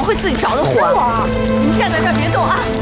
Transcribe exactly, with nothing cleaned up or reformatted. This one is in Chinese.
么会自己着的火？ 我，你站在这儿别动啊！